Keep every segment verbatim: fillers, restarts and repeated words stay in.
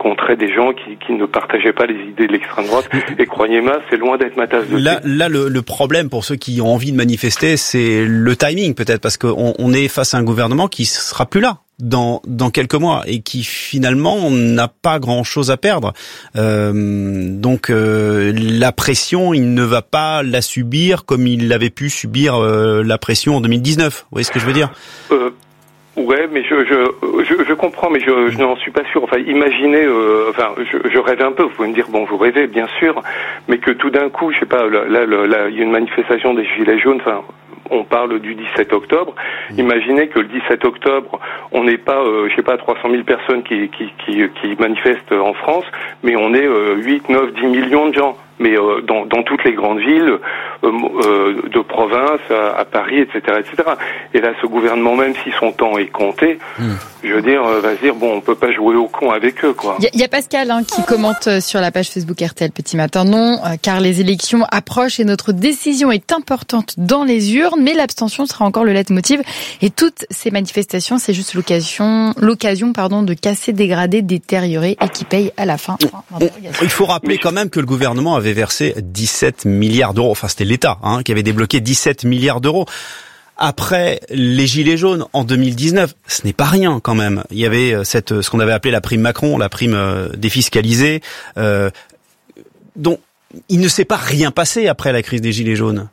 rencontrais des gens qui, qui ne partageaient pas les idées de l'extrême droite. Et croyez-moi, c'est loin d'être ma tasse de thé. Là, là le, le problème pour ceux qui ont envie de manifester, c'est le timing peut-être, parce qu'on on est face à un gouvernement qui sera plus là dans dans quelques mois et qui finalement n'a pas grand-chose à perdre. Euh, donc euh, la pression, il ne va pas la subir comme il avait pu subir euh, la pression en deux mille dix-neuf. Vous voyez ce que je veux dire ? euh, Ouais, mais je je je, je comprends, mais je, je n'en suis pas sûr. Enfin, imaginez, euh, enfin, je, je rêve un peu. Vous pouvez me dire, bon, vous rêvez, bien sûr, mais que tout d'un coup, je sais pas, là, là, là, il y a une manifestation des Gilets jaunes. Enfin, on parle du dix-sept octobre. Mmh. Imaginez que le dix-sept octobre, on n'est pas, euh, je sais pas, trois cent mille personnes qui qui qui qui manifestent en France, mais on est euh, huit, neuf, dix millions de gens. Mais euh, dans, dans toutes les grandes villes euh, euh, de province, à, à Paris, et cetera, et cetera. Et là, ce gouvernement, même si son temps est compté, mmh. je veux dire, euh, va se dire bon, on peut pas jouer au con avec eux, quoi. Il y, y a Pascal hein, qui commente sur la page Facebook R T L Petit Matin. Non, euh, car les élections approchent et notre décision est importante dans les urnes, mais l'abstention sera encore le leitmotiv. Et toutes ces manifestations, c'est juste l'occasion, l'occasion, pardon, de casser, dégrader, détériorer et qui paye à la fin. Enfin, il faut rappeler quand même que le gouvernement avait versé dix-sept milliards d'euros. Enfin, c'était l'État hein, qui avait débloqué dix-sept milliards d'euros. Après les Gilets jaunes en deux mille dix-neuf, ce n'est pas rien quand même. Il y avait cette, ce qu'on avait appelé la prime Macron, la prime euh, défiscalisée. Euh, donc, il ne s'est pas rien passé après la crise des Gilets jaunes.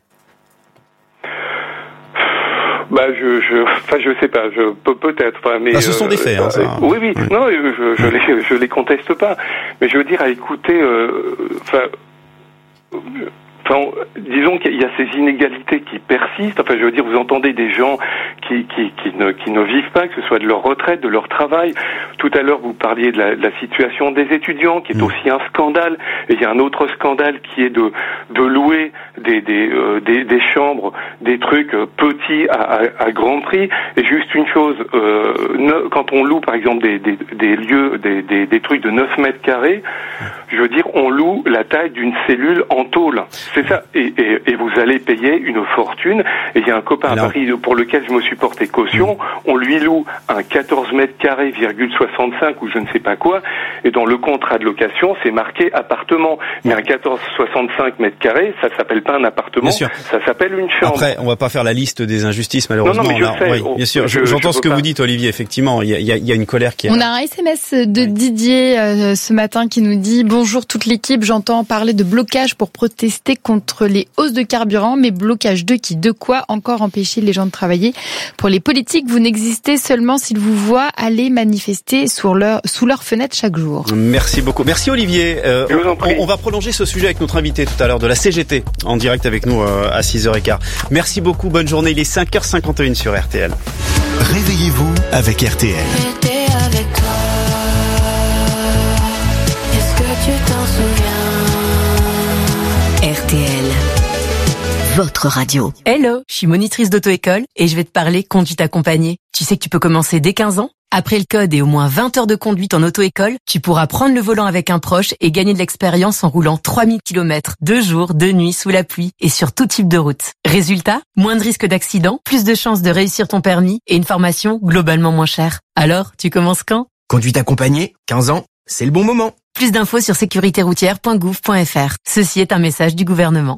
Bah, je, je, enfin, je sais pas, je peux peut-être, enfin, mais. Ah, ce sont des faits, euh, hein, ça. Oui, oui, oui. Non, je, je les, je les conteste pas, mais je veux dire, à écouter, enfin. Euh, Enfin, disons qu'il y a ces inégalités qui persistent. Enfin, je veux dire, vous entendez des gens qui, qui, qui, ne, qui ne vivent pas, que ce soit de leur retraite, de leur travail. Tout à l'heure, vous parliez de la, de la situation des étudiants, qui est mmh. aussi un scandale. Et il y a un autre scandale qui est de, de louer des, des, euh, des, des chambres, des trucs petits à, à, à grand prix. Et juste une chose, euh, ne, quand on loue, par exemple, des, des, des lieux, des, des, des trucs de neuf mètres carrés, je veux dire, on loue la taille d'une cellule en tôle. C'est ça, et, et, et vous allez payer une fortune. Et il y a un copain à Paris pour lequel je me suis porté caution. On lui loue un quatorze mètres carrés, virgule soixante-cinq ou je ne sais pas quoi. Et dans le contrat de location, c'est marqué appartement. Mais un quatorze soixante-cinq mètres carrés, ça s'appelle pas un appartement, ça s'appelle une chambre. Après, on va pas faire la liste des injustices malheureusement. Non, non, mais je là, sais. Oui, bien sûr. Je, J'entends je ce que pas. vous dites, Olivier. Effectivement, il y a, il y a, il y a une colère qui est. On a un S M S de oui. Didier euh, ce matin qui nous dit bonjour toute l'équipe. J'entends parler de blocage pour protester contre les hausses de carburant, mais blocage de qui? De quoi encore empêcher les gens de travailler? Pour les politiques, vous n'existez seulement s'ils vous voient aller manifester sous leur, sous leur fenêtre chaque jour. Merci beaucoup. Merci Olivier. Euh, on, on va prolonger ce sujet avec notre invité tout à l'heure de la C G T en direct avec nous euh, à six heures quinze. Merci beaucoup. Bonne journée. Il est cinq heures cinquante et une sur R T L. Réveillez-vous avec R T L. J'étais avec toi. Est-ce que tu t'en souviens? R T L, votre radio. Hello, je suis monitrice d'auto-école et je vais te parler conduite accompagnée. Tu sais que tu peux commencer dès quinze ans? Après le code et au moins vingt heures de conduite en auto-école, tu pourras prendre le volant avec un proche et gagner de l'expérience en roulant trois mille kilomètres, deux jours, deux nuits, sous la pluie et sur tout type de route. Résultat, moins de risques d'accident, plus de chances de réussir ton permis et une formation globalement moins chère. Alors, tu commences quand? Conduite accompagnée, quinze ans, c'est le bon moment. Plus d'infos sur sécurité routière point gouv point f r. Ceci est un message du gouvernement.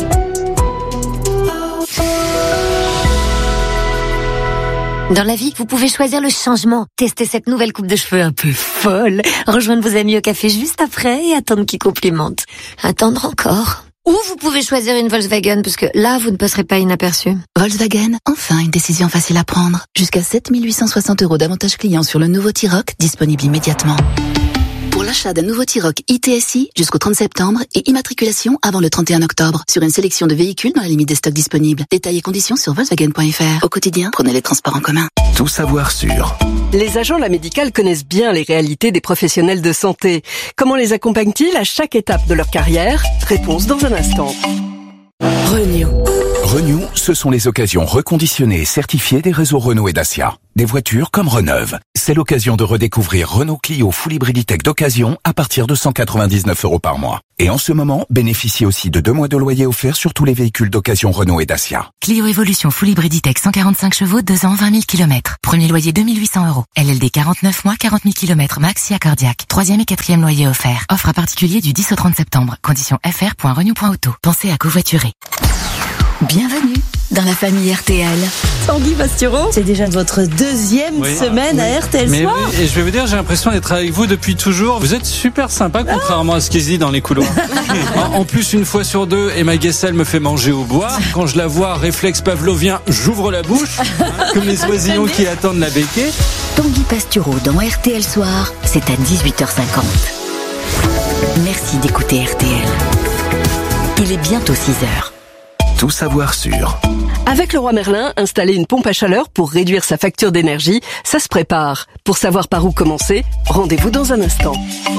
Dans la vie, vous pouvez choisir le changement. Tester cette nouvelle coupe de cheveux un peu folle. Rejoindre vos amis au café juste après et attendre qu'ils complimentent. Attendre encore. Ou vous pouvez choisir une Volkswagen parce que là, vous ne passerez pas inaperçu. Volkswagen, enfin une décision facile à prendre. Jusqu'à sept mille huit cent soixante euros d'avantages clients sur le nouveau T-Roc, disponible immédiatement. Pour l'achat d'un nouveau T-Roc I T S I jusqu'au trente septembre et immatriculation avant le trente et un octobre sur une sélection de véhicules dans la limite des stocks disponibles. Détails et conditions sur Volkswagen point f r. Au quotidien, prenez les transports en commun. Tout savoir sur. Les agents de la médicale connaissent bien les réalités des professionnels de santé. Comment les accompagnent-ils à chaque étape de leur carrière? Réponse dans un instant. Renew. Renew, ce sont les occasions reconditionnées et certifiées des réseaux Renault et Dacia. Des voitures comme Reneuve. C'est l'occasion de redécouvrir Renault Clio Full Hybriditech d'occasion à partir de cent quatre-vingt-dix-neuf euros par mois. Et en ce moment, bénéficiez aussi de deux mois de loyer offerts sur tous les véhicules d'occasion Renault et Dacia. Clio Evolution Full Hybriditech cent quarante-cinq chevaux, deux ans, vingt mille kilomètres. Premier loyer deux mille huit cents euros. L L D quarante-neuf mois, quarante mille kilomètres max si accordiaque. Troisième et quatrième loyer offert. Offre à particulier du dix au trente septembre. Conditions f r point renew point auto. Pensez à covoiturer. Bienvenue dans la famille R T L. Tanguy Pastureau, c'est déjà votre deuxième oui. semaine oui. à R T L Mais Soir. Oui, et je vais vous dire, j'ai l'impression d'être avec vous depuis toujours. Vous êtes super sympa, contrairement à ce qui se dit dans les couloirs. En plus, une fois sur deux, Emma Guessel me fait manger au bois. Quand je la vois, réflexe pavlovien, j'ouvre la bouche, comme les oisillons qui attendent la béquée. Tanguy Pastureau dans R T L Soir, c'est à dix-huit heures cinquante. Merci d'écouter R T L. Il est bientôt six heures. Tout savoir sur. Avec Leroy Merlin, installer une pompe à chaleur pour réduire sa facture d'énergie, ça se prépare. Pour savoir par où commencer, rendez-vous dans un instant.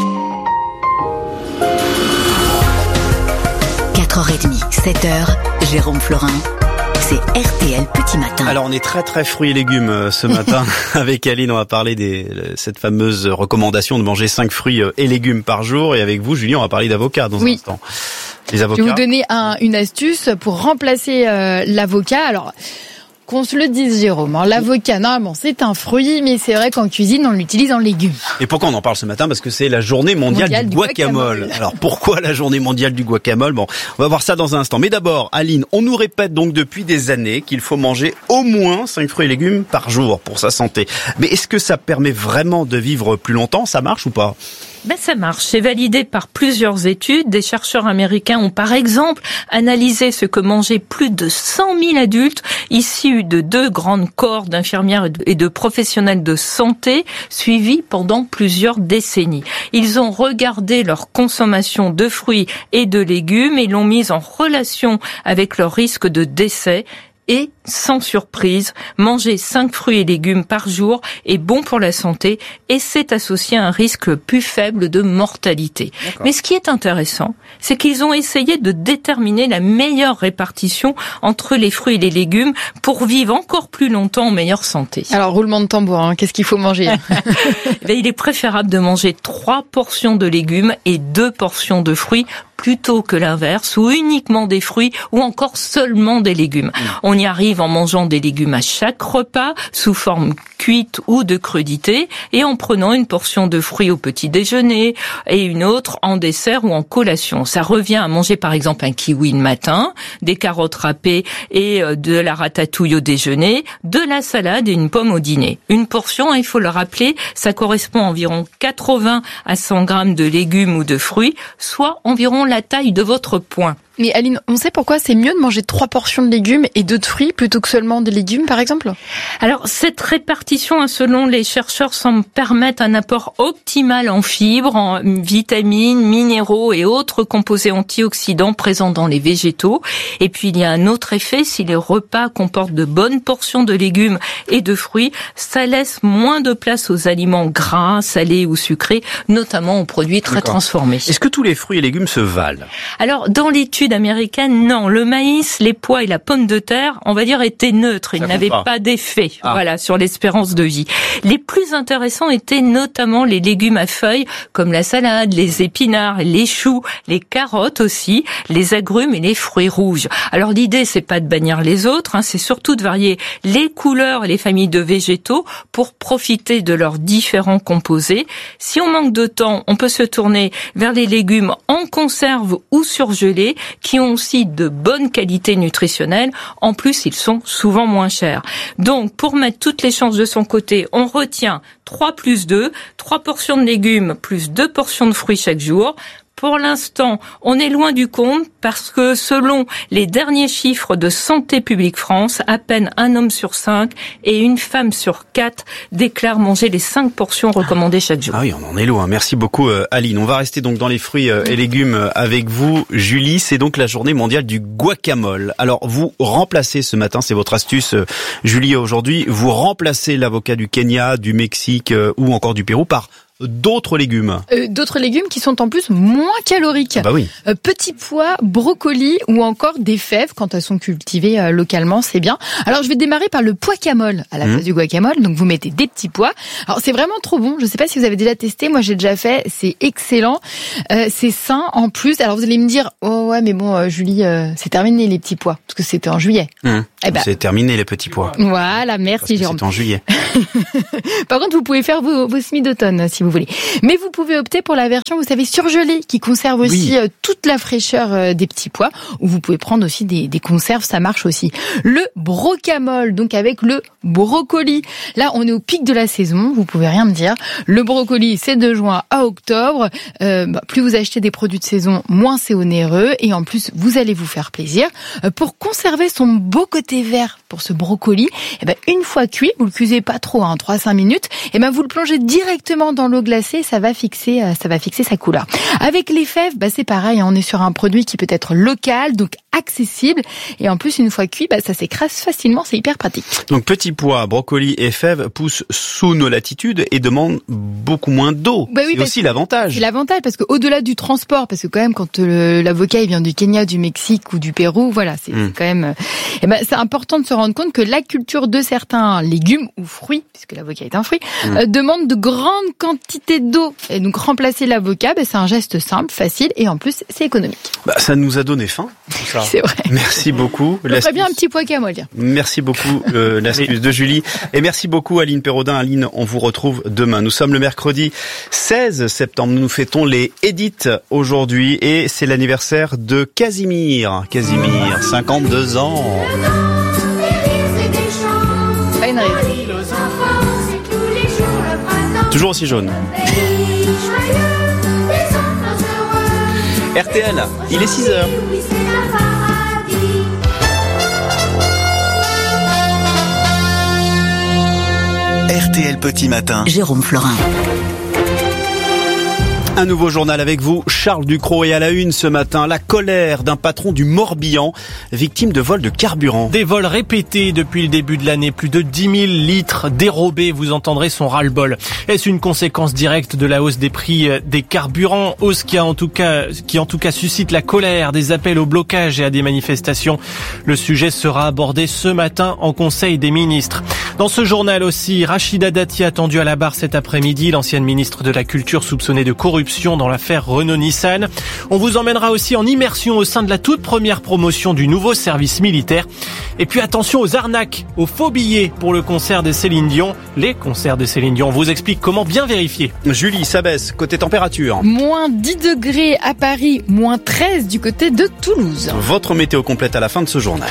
quatre heures trente, sept heures, Jérôme Florin. C'est R T L Petit Matin. Alors on est très très fruits et légumes ce matin. Avec Aline, on va parler des cette fameuse recommandation de manger cinq fruits et légumes par jour. Et avec vous, Julie, on va parler d'avocat dans oui. un instant. Les avocats. Je vais vous donner un, une astuce pour remplacer euh, l'avocat. Alors, qu'on se le dise, Jérôme, hein, l'avocat, normalement, c'est un fruit, mais c'est vrai qu'en cuisine, on l'utilise en légumes. Et pourquoi on en parle ce matin? Parce que c'est la journée mondiale, mondiale du, du guacamole. guacamole. Alors, pourquoi la journée mondiale du guacamole? Bon, on va voir ça dans un instant. Mais d'abord, Aline, on nous répète donc depuis des années qu'il faut manger au moins cinq fruits et légumes par jour pour sa santé. Mais est-ce que ça permet vraiment de vivre plus longtemps? Ça marche ou pas? Ben ça marche, c'est validé par plusieurs études. Des chercheurs américains ont par exemple analysé ce que mangeaient plus de cent mille adultes issus de deux grandes cohortes d'infirmières et de professionnels de santé suivis pendant plusieurs décennies. Ils ont regardé leur consommation de fruits et de légumes et l'ont mise en relation avec leur risque de décès. Et, sans surprise, manger cinq fruits et légumes par jour est bon pour la santé et c'est associé à un risque plus faible de mortalité. D'accord. Mais ce qui est intéressant, c'est qu'ils ont essayé de déterminer la meilleure répartition entre les fruits et les légumes pour vivre encore plus longtemps en meilleure santé. Alors, roulement de tambour, hein, qu'est-ce qu'il faut manger? Il est préférable de manger trois portions de légumes et deux portions de fruits plutôt que l'inverse, ou uniquement des fruits, ou encore seulement des légumes. Mmh. On y arrive en mangeant des légumes à chaque repas, sous forme cuite ou de crudité, et en prenant une portion de fruits au petit déjeuner, et une autre en dessert ou en collation. Ça revient à manger par exemple un kiwi le matin, des carottes râpées et de la ratatouille au déjeuner, de la salade et une pomme au dîner. Une portion, il faut le rappeler, ça correspond à environ quatre-vingts à cent grammes de légumes ou de fruits, soit environ la taille de votre poing. Mais Aline, on sait pourquoi c'est mieux de manger trois portions de légumes et deux de fruits plutôt que seulement des légumes, par exemple? Alors, cette répartition, selon les chercheurs, semble permettre un apport optimal en fibres, en vitamines, minéraux et autres composés antioxydants présents dans les végétaux. Et puis, il y a un autre effet, si les repas comportent de bonnes portions de légumes et de fruits, ça laisse moins de place aux aliments gras, salés ou sucrés, notamment aux produits très D'accord. transformés. Est-ce que tous les fruits et légumes se valent? Alors, dans l'étude américaine, non. Le maïs, les pois et la pomme de terre, on va dire, étaient neutres. Ils Ça n'avaient pas, pas d'effet, ah. voilà, sur l'espérance de vie. Les plus intéressants étaient notamment les légumes à feuilles, comme la salade, les épinards, les choux, les carottes aussi, les agrumes et les fruits rouges. Alors l'idée, c'est pas de bannir les autres, hein, c'est surtout de varier les couleurs et les familles de végétaux pour profiter de leurs différents composés. Si on manque de temps, on peut se tourner vers les légumes en conserve ou surgelés, qui ont aussi de bonnes qualités nutritionnelles. En plus, ils sont souvent moins chers. Donc, pour mettre toutes les chances de son côté, on retient trois plus deux, trois portions de légumes plus deux portions de fruits chaque jour. Pour l'instant, on est loin du compte parce que selon les derniers chiffres de Santé publique France, à peine un homme sur cinq et une femme sur quatre déclarent manger les cinq portions recommandées chaque jour. Ah oui, on en est loin. Merci beaucoup Aline. On va rester donc dans les fruits et légumes avec vous, Julie. C'est donc la journée mondiale du guacamole. Alors vous remplacez ce matin, c'est votre astuce, Julie, aujourd'hui, vous remplacez l'avocat du Kenya, du Mexique ou encore du Pérou par d'autres légumes. Euh, d'autres légumes qui sont en plus moins caloriques. Ah bah oui. Euh, petits pois, brocolis ou encore des fèves quand elles sont cultivées euh, localement, c'est bien. Alors je vais démarrer par le pois camole à la mmh. place du guacamole. Donc vous mettez des petits pois. Alors c'est vraiment trop bon. Je sais pas si vous avez déjà testé. Moi j'ai déjà fait. C'est excellent. Euh, c'est sain en plus. Alors vous allez me dire, oh ouais mais bon euh, Julie, euh, c'est terminé les petits pois parce que c'était en juillet. Mmh. Eh ben, c'est terminé les petits pois. Voilà, merci Jérôme. C'est en juillet. Par contre vous pouvez faire vos, vos semis d'automne si vous voulez. Mais vous pouvez opter pour la version, vous savez, surgelée, qui conserve aussi oui. toute la fraîcheur des petits pois. Ou vous pouvez prendre aussi des, des conserves, ça marche aussi. Le brocamole, donc avec le brocoli. Là, on est au pic de la saison, vous pouvez rien me dire. Le brocoli, c'est de juin à octobre. Euh, bah, plus vous achetez des produits de saison, moins c'est onéreux. Et en plus, vous allez vous faire plaisir. Euh, pour conserver son beau côté vert pour ce brocoli, eh ben, une fois cuit, vous le cuisez pas trop, hein, trois à cinq minutes, eh ben, vous le plongez directement dans l'eau glacée, ça va fixer, ça va fixer sa couleur. Avec les fèves, bah, c'est pareil, on est sur un produit qui peut être local, donc accessible, et en plus, une fois cuit, bah, ça s'écrase facilement, c'est hyper pratique. Donc, petits pois, brocolis et fèves poussent sous nos latitudes et demandent beaucoup moins d'eau. Bah oui, c'est aussi l'avantage. C'est l'avantage, parce qu'au-delà du transport, parce que quand même, quand le, l'avocat, il vient du Kenya, du Mexique ou du Pérou, voilà, c'est, mmh. c'est quand même, eh ben, c'est important de se rendre compte que la culture de certains légumes ou fruits, puisque l'avocat est un fruit, mmh. euh, demande de grandes quantités d'eau. Et donc, remplacer l'avocat, ben, c'est un geste simple, facile, et en plus, c'est économique. Bah, ça nous a donné faim, tout ça. C'est vrai. Merci beaucoup. Je ferais bien un petit pois camole. Merci beaucoup, euh, l'astuce de Julie. Et merci beaucoup, Aline Perraudin. Aline, on vous retrouve demain. Nous sommes le mercredi seize septembre. Nous fêtons les Edith aujourd'hui. Et c'est l'anniversaire de Casimir. Casimir, cinquante-deux ans. Pas une raison. Toujours aussi jaune. R T L, il est six heures. R T L Petit Matin. Jérôme Florin. Un nouveau journal avec vous, Charles Ducrot, et à la une ce matin, la colère d'un patron du Morbihan, victime de vols de carburant. Des vols répétés depuis le début de l'année, plus de dix mille litres dérobés, vous entendrez son ras-le-bol. Est-ce une conséquence directe de la hausse des prix des carburants, hausse qui a en tout cas, qui en tout cas suscite la colère, des appels au blocage et à des manifestations. Le sujet sera abordé ce matin en Conseil des ministres. Dans ce journal aussi, Rachida Dati attendue à la barre cet après-midi, l'ancienne ministre de la Culture soupçonnée de corruption dans l'affaire Renault-Nissan. On vous emmènera aussi en immersion au sein de la toute première promotion du nouveau service militaire. Et puis attention aux arnaques, aux faux billets pour le concert des Céline Dion. Les concerts des Céline Dion, on vous explique comment bien vérifier. Julie, ça baisse, côté température. Moins dix degrés à Paris, moins treize du côté de Toulouse. Votre météo complète à la fin de ce journal.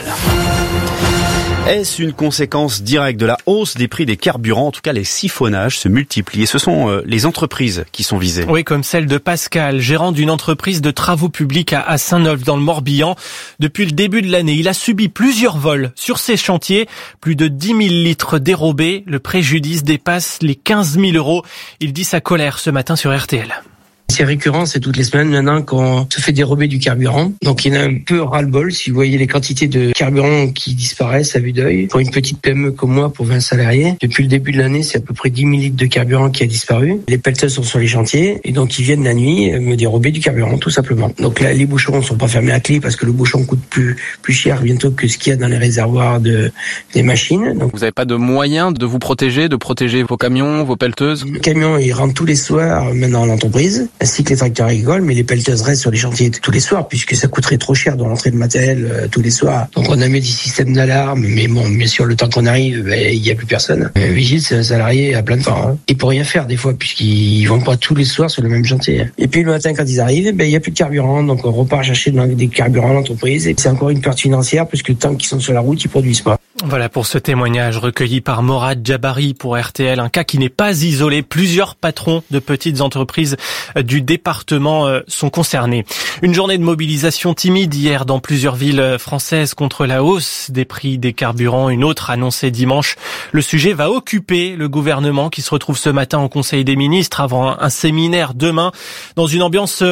Est-ce une conséquence directe de la hausse des prix des carburants? En tout cas, les siphonnages se multiplient et ce sont euh, les entreprises qui sont visées. Oui, comme celle de Pascal, gérant d'une entreprise de travaux publics à, à Saint-Neuf dans le Morbihan. Depuis le début de l'année, il a subi plusieurs vols sur ses chantiers. Plus de dix mille litres dérobés. Le préjudice dépasse les quinze mille euros. Il dit sa colère ce matin sur R T L. C'est récurrent, c'est toutes les semaines maintenant qu'on se fait dérober du carburant. Donc il y en a un peu ras-le-bol si vous voyez les quantités de carburant qui disparaissent à vue d'œil. Pour une petite P M E comme moi, pour vingt salariés, depuis le début de l'année, c'est à peu près dix mille litres de carburant qui a disparu. Les pelleteuses sont sur les chantiers et donc ils viennent la nuit me dérober du carburant tout simplement. Donc là, les bouchons ne sont pas fermés à clé parce que le bouchon coûte plus plus cher bientôt que ce qu'il y a dans les réservoirs de des machines. Donc vous n'avez pas de moyens de vous protéger, de protéger vos camions, vos pelleteuses? Le camion, il rentre tous les soirs maintenant à l'entreprise, ainsi que les tracteurs agricoles, mais les pelleteuses restent sur les chantiers tous les soirs, puisque ça coûterait trop cher de rentrer le matériel euh, tous les soirs. Donc on a mis des systèmes d'alarme, mais bon, bien sûr, le temps qu'on arrive, ben, il n'y a plus personne. Euh, Vigile, c'est un salarié à plein temps. Hein. Et pour rien faire, des fois, puisqu'ils vont pas tous les soirs sur le même chantier. Et puis le matin, quand ils arrivent, ben, il n'y a plus de carburant, donc on repart chercher des carburants à l'entreprise. Et c'est encore une perte financière, puisque le temps qu'ils sont sur la route, ils produisent pas. Voilà pour ce témoignage recueilli par Morad Djabari pour R T L, un cas qui n'est pas isolé. Plusieurs patrons de petites entreprises du département sont concernés. Une journée de mobilisation timide hier dans plusieurs villes françaises contre la hausse des prix des carburants. Une autre annoncée dimanche. Le sujet va occuper le gouvernement qui se retrouve ce matin en Conseil des ministres avant un séminaire demain dans une ambiance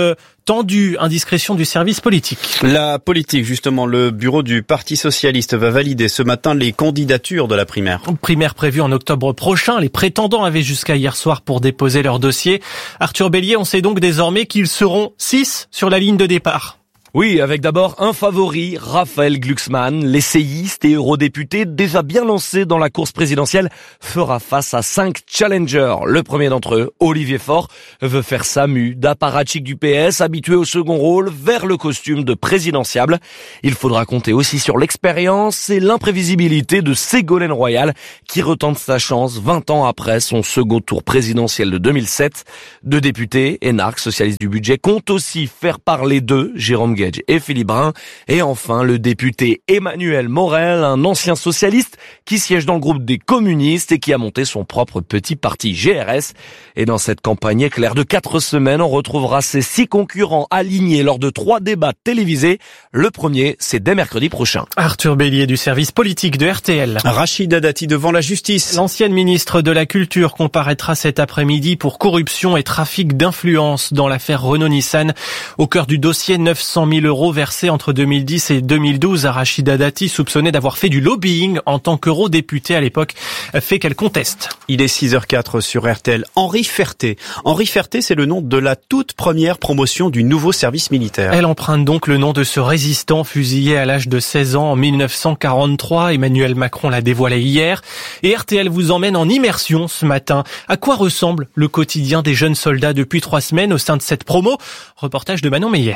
tendue, indiscrétion du service politique. La politique, justement, le bureau du Parti socialiste va valider ce matin les candidatures de la primaire. Primaire prévue en octobre prochain. Les prétendants avaient jusqu'à hier soir pour déposer leur dossier. Arthur Bélier, on sait donc désormais qu'ils seront six sur la ligne de départ. Oui, avec d'abord un favori, Raphaël Glucksmann, l'essayiste et eurodéputé déjà bien lancé dans la course présidentielle, fera face à cinq challengers. Le premier d'entre eux, Olivier Faure, veut faire Samu, d'apparatchik du P S, habitué au second rôle, vers le costume de présidentiable. Il faudra compter aussi sur l'expérience et l'imprévisibilité de Ségolène Royal, qui retente sa chance vingt ans après son second tour présidentiel de deux mille sept. Deux députés, énarques, socialistes du budget, comptent aussi faire parler d'eux, Jérôme Gage et Philippe Brun. Et enfin, le député Emmanuel Morel, un ancien socialiste qui siège dans le groupe des communistes et qui a monté son propre petit parti G R S. Et dans cette campagne éclair de quatre semaines, on retrouvera ces six concurrents alignés lors de trois débats télévisés. Le premier, c'est dès mercredi prochain. Arthur Bélier du service politique de R T L. Rachida Dati devant la justice. L'ancienne ministre de la Culture comparaîtra cet après-midi pour corruption et trafic d'influence dans l'affaire Renault-Nissan. Au cœur du dossier, neuf cent mille euros versés entre deux mille dix et deux mille douze à Rachida Dati, soupçonnée d'avoir fait du lobbying en tant qu'eurodéputée à l'époque, fait qu'elle conteste. Il est six heures quatre sur R T L. Henri Ferté. Henri Ferté, c'est le nom de la toute première promotion du nouveau service militaire. Elle emprunte donc le nom de ce résistant fusillé à l'âge de seize ans en mille neuf cent quarante-trois. Emmanuel Macron l'a dévoilé hier. Et R T L vous emmène en immersion ce matin. À quoi ressemble le quotidien des jeunes soldats depuis trois semaines au sein de cette promo? Reportage de Manon Meyer.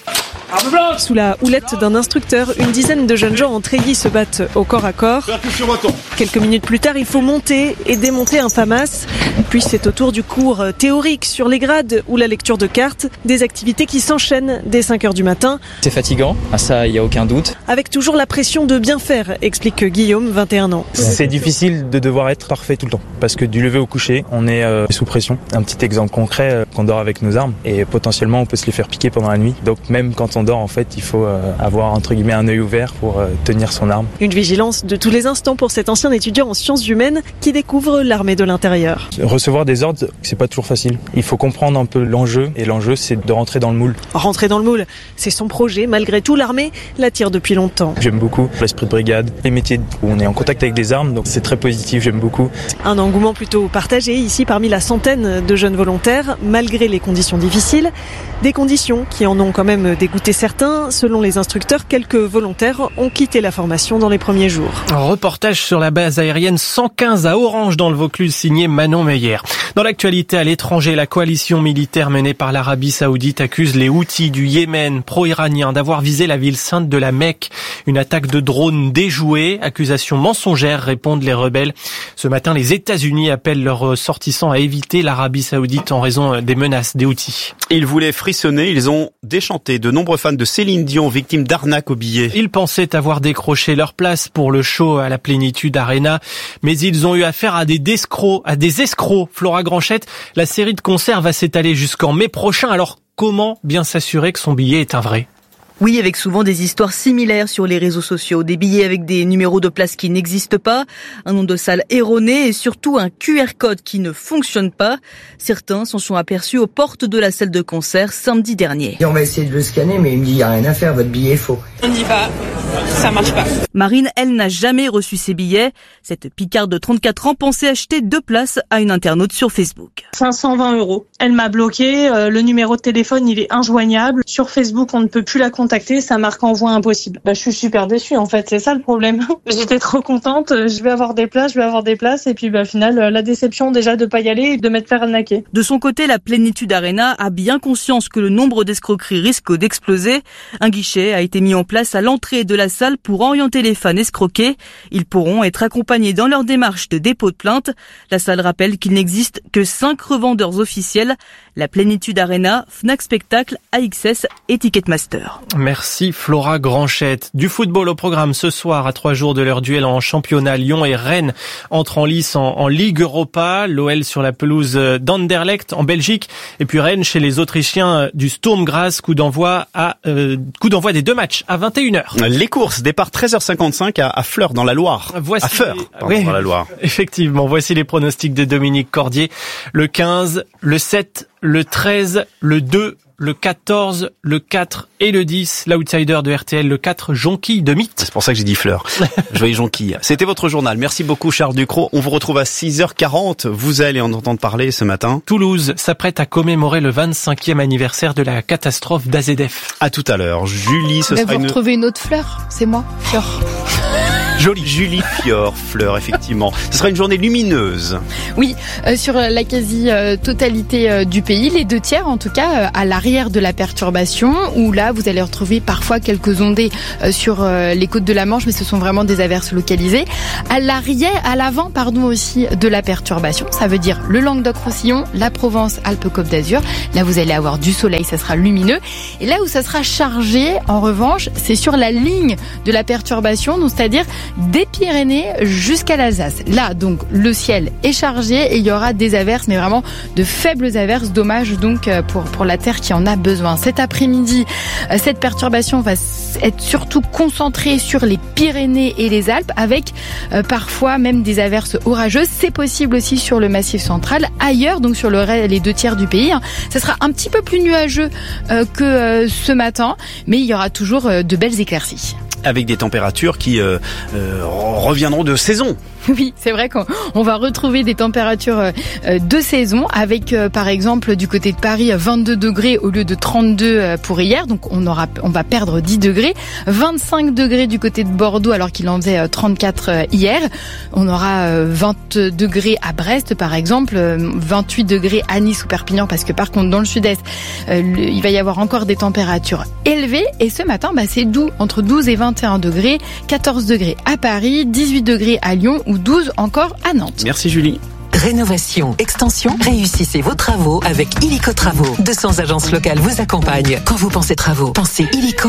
Sous la houlette d'un instructeur, une dizaine de jeunes gens en treillis se battent au corps à corps. Quelques minutes plus tard, il faut monter et démonter un FAMAS. Puis c'est au tour du cours théorique sur les grades ou la lecture de cartes, des activités qui s'enchaînent dès cinq heures du matin. C'est fatigant, ça il n'y a aucun doute. Avec toujours la pression de bien faire, explique Guillaume, vingt et un ans. C'est difficile de devoir être parfait tout le temps, parce que du lever au coucher, on est euh, sous pression. Un petit exemple concret, euh, qu'on dort avec nos armes et potentiellement on peut se les faire piquer pendant la nuit. Donc même quand on dort, en fait, il faut euh, avoir entre guillemets un œil ouvert pour euh, tenir son arme. Une vigilance de tous les instants pour cet ancien étudiant en sciences humaines qui découvre l'armée de l'intérieur. Recevoir des ordres, c'est pas toujours facile. Il faut comprendre un peu l'enjeu et l'enjeu, c'est de rentrer dans le moule. Rentrer dans le moule, c'est son projet. Malgré tout, l'armée l'attire depuis longtemps. J'aime beaucoup l'esprit de brigade, les métiers où on est en contact avec des armes, donc c'est très positif, j'aime beaucoup. Un engouement plutôt partagé ici parmi la centaine de jeunes volontaires, malgré les conditions difficiles. Des conditions qui en ont quand même dégoûté certains. Selon les instructeurs, quelques volontaires ont quitté la formation dans les premiers jours. Un reportage sur la base aérienne cent quinze à Orange dans le Vaucluse, signé Manon Meyer. Dans l'actualité à l'étranger, la coalition militaire menée par l'Arabie Saoudite accuse les Houthis du Yémen pro-iranien d'avoir visé la ville sainte de la Mecque. Une attaque de drone déjouée, accusation mensongère, répondent les rebelles. Ce matin, les États-Unis appellent leurs ressortissants à éviter l'Arabie Saoudite en raison des menaces des Houthis. Ils voulaient frissonner, ils ont déchanté. De nombreux fans de Céline Dion, victimes d'arnaques aux billets. Ils pensaient avoir décroché leur place pour le show à la Plénitude Arena, mais ils ont eu affaire à des escrocs, à des escrocs. Flora Granchette, la série de concerts va s'étaler jusqu'en mai prochain. Alors, comment bien s'assurer que son billet est un vrai ? Oui, avec souvent des histoires similaires sur les réseaux sociaux. Des billets avec des numéros de place qui n'existent pas, un nom de salle erroné et surtout un Q R code qui ne fonctionne pas. Certains s'en sont aperçus aux portes de la salle de concert samedi dernier. Et on va essayer de le scanner, mais il me dit il n'y a rien à faire, votre billet est faux. On y va, ça marche pas. Marine, elle, n'a jamais reçu ses billets. Cette picarde de trente-quatre ans pensait acheter deux places à une internaute sur Facebook. cinq cent vingt euros. Elle m'a bloqué, euh, le numéro de téléphone il est injoignable. Sur Facebook on ne peut plus la contacter. Contacter, ça marque envoi impossible. Bah, je suis super déçue en fait, c'est ça le problème. J'étais trop contente, je vais avoir des places, je vais avoir des places et puis bah, au final la déception déjà de pas y aller et de m'être fait arnaquer. De son côté, la Plénitude Arena a bien conscience que le nombre d'escroqueries risque d'exploser. Un guichet a été mis en place à l'entrée de la salle pour orienter les fans escroqués. Ils pourront être accompagnés dans leur démarche de dépôt de plainte. La salle rappelle qu'il n'existe que cinq revendeurs officiels. La Plénitude Arena, Fnac Spectacle, A X S et Ticketmaster. Merci Flora Granchette. Du football au programme ce soir à trois jours de leur duel en championnat. Lyon et Rennes entrent en lice en, en Ligue Europa. L'O L sur la pelouse d'Anderlecht en Belgique. Et puis Rennes chez les Autrichiens du Sturm Graz. Coup d'envoi à euh, coup d'envoi des deux matchs à vingt et une heures. Les courses, départ treize heures cinquante-cinq à, à Fleurs dans la Loire. Voici à Fleurs oui, dans la Loire. Effectivement, voici les pronostics de Dominique Cordier. Le quinze, le sept, le treize, le deux le quatorze, le quatre et le dix. L'outsider de R T L, le quatre, Jonquille de Mythe. C'est pour ça que j'ai dit fleur. Je voyais Jonquille. C'était votre journal. Merci beaucoup Charles Ducrot. On vous retrouve à six heures quarante. Vous allez en entendre parler ce matin. Toulouse s'apprête à commémorer le vingt-cinquième anniversaire de la catastrophe d'A Z F. À tout à l'heure. Julie, ce Mais sera vous une... retrouvez une autre fleur. C'est moi, Fior. Jolie. Julie Fior, fleur, effectivement. Ce sera une journée lumineuse. Oui, euh, sur la quasi-totalité euh, du pays, les deux tiers en tout cas, euh, à l'arrière de la perturbation, où là vous allez retrouver parfois quelques ondées euh, sur euh, les côtes de la Manche, mais ce sont vraiment des averses localisées. À l'arrière, à l'avant, pardon, aussi de la perturbation, ça veut dire le Languedoc-Roussillon, la Provence, Alpes-Côte d'Azur. Là vous allez avoir du soleil, ça sera lumineux. Et là où ça sera chargé, en revanche, c'est sur la ligne de la perturbation, donc c'est-à-dire des Pyrénées jusqu'à l'Alsace. Là, donc, le ciel est chargé et il y aura des averses, mais vraiment de faibles averses. Dommage donc pour pour la terre qui en a besoin. Cet après-midi, cette perturbation va être surtout concentrée sur les Pyrénées et les Alpes, avec euh, parfois même des averses orageuses. C'est possible aussi sur le Massif central. Ailleurs, donc sur le, les deux tiers du pays, hein, ça sera un petit peu plus nuageux euh, que euh, ce matin, mais il y aura toujours euh, de belles éclaircies. Avec des températures qui euh, euh, reviendront de saison. Oui, c'est vrai qu'on on va retrouver des températures euh, de saison avec, euh, par exemple, du côté de Paris, vingt-deux degrés au lieu de trente-deux euh, pour hier. Donc, on aura, on va perdre dix degrés. vingt-cinq degrés du côté de Bordeaux alors qu'il en faisait euh, trente-quatre euh, hier. On aura euh, vingt degrés à Brest, par exemple, euh, vingt-huit degrés à Nice ou Perpignan, parce que par contre, dans le sud-est, euh, le, il va y avoir encore des températures élevées. Et ce matin, bah, c'est doux, entre douze et vingt et un degrés, quatorze degrés à Paris, dix-huit degrés à Lyon ou douze encore à Nantes. Merci Julie. Rénovation, extension, réussissez vos travaux avec Illico Travaux. deux cents agences locales vous accompagnent. Quand vous pensez travaux, pensez Illico.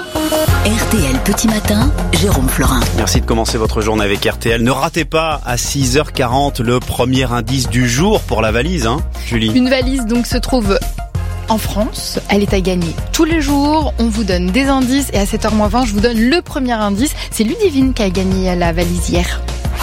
R T L Petit Matin, Jérôme Florin. Merci de commencer votre journée avec R T L. Ne ratez pas à six heures quarante le premier indice du jour pour la valise, hein, Julie. Une valise donc se trouve en France, elle est à gagner tous les jours. On vous donne des indices et à sept heures moins vingt, je vous donne le premier indice. C'est Ludivine qui a gagné la valise hier.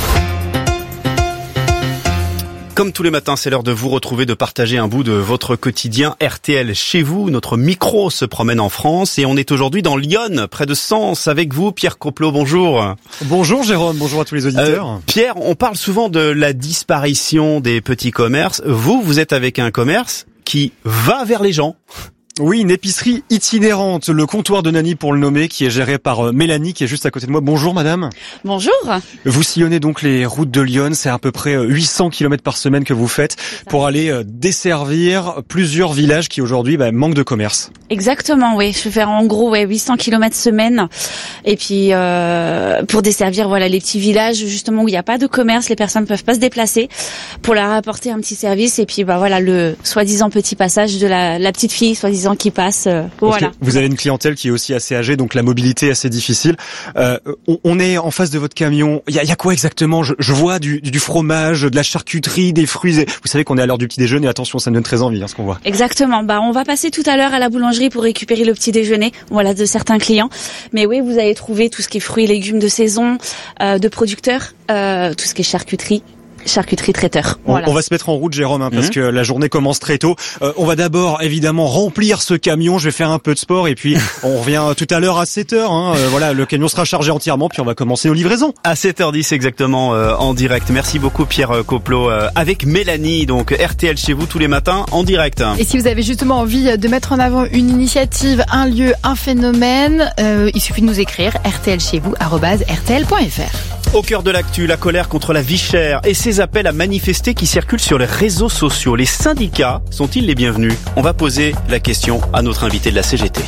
Comme tous les matins, c'est l'heure de vous retrouver, de partager un bout de votre quotidien R T L chez vous. Notre micro se promène en France et on est aujourd'hui dans Lyon, près de Sens, avec vous, Pierre Coplot. Bonjour. Bonjour Jérôme, bonjour à tous les auditeurs. Euh, Pierre, on parle souvent de la disparition des petits commerces. Vous, vous êtes avec un commerce qui va vers les gens. Oui, une épicerie itinérante, le comptoir de Nani pour le nommer, qui est géré par Mélanie, qui est juste à côté de moi. Bonjour madame. Bonjour. Vous sillonnez donc les routes de Lyon, c'est à peu près huit cents kilomètres par semaine que vous faites pour aller desservir plusieurs villages qui aujourd'hui bah, manquent de commerce. Exactement, oui. Je fais faire en gros ouais, huit cents kilomètres semaine. Et puis euh, pour desservir voilà les petits villages justement où il n'y a pas de commerce, les personnes ne peuvent pas se déplacer, pour leur apporter un petit service. Et puis bah voilà le soi-disant petit passage de la, la petite fille, soi-disant qui passe. Euh, voilà. Vous avez une clientèle qui est aussi assez âgée, donc la mobilité est assez difficile. Euh, on, on est en face de votre camion. Il y a, y a quoi exactement? je, je vois du, du fromage, de la charcuterie, des fruits. Et... Vous savez qu'on est à l'heure du petit déjeuner. Attention, ça me donne très envie, hein, ce qu'on voit. Exactement. Bah, on va passer tout à l'heure à la boulangerie pour récupérer le petit déjeuner. Voilà, de certains clients. Mais oui, vous allez trouver tout ce qui est fruits et légumes de saison, euh, de producteurs, euh, tout ce qui est charcuterie. Charcuterie traiteur. Voilà. On, on va se mettre en route, Jérôme, hein, parce mmh. que la journée commence très tôt. Euh, on va d'abord, évidemment, remplir ce camion. Je vais faire un peu de sport et puis on revient tout à l'heure à sept heures. Hein. Euh, voilà, le camion sera chargé entièrement, puis on va commencer nos livraisons. À sept heures dix exactement, euh, en direct. Merci beaucoup, Pierre Coplot. Euh, avec Mélanie, donc R T L chez vous tous les matins, en direct. Et si vous avez justement envie de mettre en avant une initiative, un lieu, un phénomène, euh, il suffit de nous écrire r t l chez vous arobase r t l point f r. Au cœur de l'actu, la colère contre la vie chère et ces appels à manifester qui circulent sur les réseaux sociaux. Les syndicats sont-ils les bienvenus? On va poser la question à notre invité de la C G T.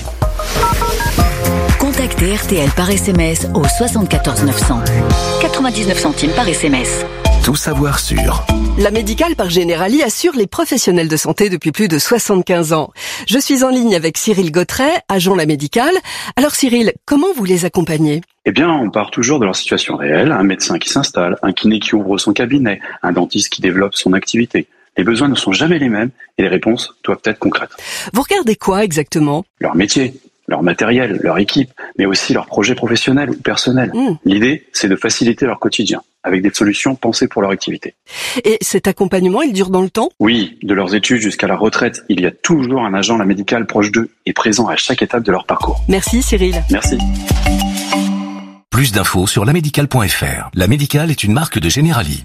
Contactez R T L par S M S au soixante-quatorze neuf cents. quatre-vingt-dix-neuf centimes par S M S. Tout savoir sur La Médicale par Generali assure les professionnels de santé depuis plus de soixante-quinze ans. Je suis en ligne avec Cyril Gautret, agent La Médicale. Alors Cyril, comment vous les accompagnez? Eh bien, on part toujours de leur situation réelle. Un médecin qui s'installe, un kiné qui ouvre son cabinet, un dentiste qui développe son activité. Les besoins ne sont jamais les mêmes et les réponses doivent être concrètes. Vous regardez quoi exactement? Leur métier, leur matériel, leur équipe, mais aussi leur projet professionnel ou personnel. Mmh. L'idée, c'est de faciliter leur quotidien. avec des solutions pensées pour leur activité. Et cet accompagnement, il dure dans le temps ? Oui, de leurs études jusqu'à la retraite, il y a toujours un agent médical proche d'eux et présent à chaque étape de leur parcours. Merci Cyril. Merci. Plus d'infos sur lamédicale point f r. La Médicale est une marque de Generali.